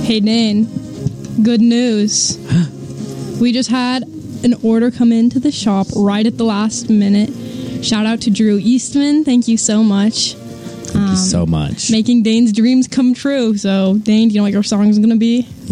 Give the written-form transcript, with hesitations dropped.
Hey, Dane. Good news. We just had an order come into the shop right at the last minute. Shout out to Drew Eastman. Thank you so much. Thank you so much. Making Dane's dreams come true. So, Dane, do you know what your song is going to be?